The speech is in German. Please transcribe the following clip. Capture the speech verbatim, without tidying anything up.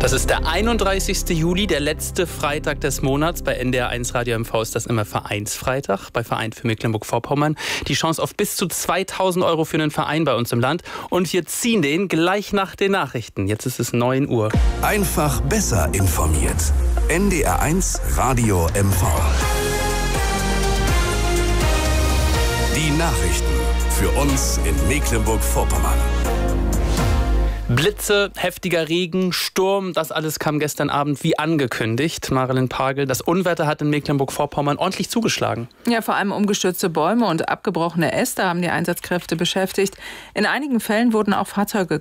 Das ist der einunddreißigste Juli, der letzte Freitag des Monats. Bei N D R eins Radio M V ist das immer Vereinsfreitag, bei Verein für Mecklenburg-Vorpommern. Die Chance auf bis zu zweitausend Euro für einen Verein bei uns im Land. Und wir ziehen den gleich nach den Nachrichten. Jetzt ist es neun Uhr. Einfach besser informiert. N D R eins Radio M V. Die Nachrichten für uns in Mecklenburg-Vorpommern. Blitze, heftiger Regen, Sturm, das alles kam gestern Abend wie angekündigt. Marilyn Pagel, das Unwetter hat in Mecklenburg-Vorpommern ordentlich zugeschlagen. Ja, vor allem umgestürzte Bäume und abgebrochene Äste haben die Einsatzkräfte beschäftigt. In einigen Fällen wurden auch Fahrzeuge